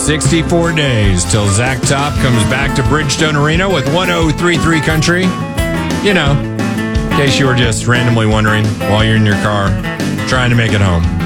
64 days till Zach Top comes back to Bridgestone Arena with 1033 Country. You know, in case you were just randomly wondering while you're in your car trying to make it home.